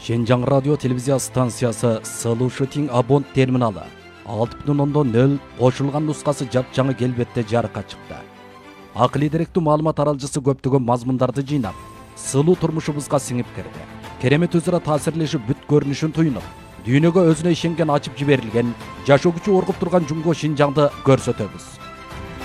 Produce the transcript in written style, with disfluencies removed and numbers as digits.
Шенжаң радио телевизия станциясы Сылуу Шутинг Абонт терминалы 6.0 кошулган нускасы жапжаңы келбетте жарыкка чыкты. Акылый деректүү маалымат аралжысы көптөгөн мазмундарды жыйнап, сылуу турмушубузга сиңип кирди. Керемет өзара таасирлешип бүт көрүнүшүн туйнуп, дүйнөгө өзүнө ишенген ачып жиберилген, жашоо күчү оргуп турган Жумго Шинжаңды көрсөтөбүз.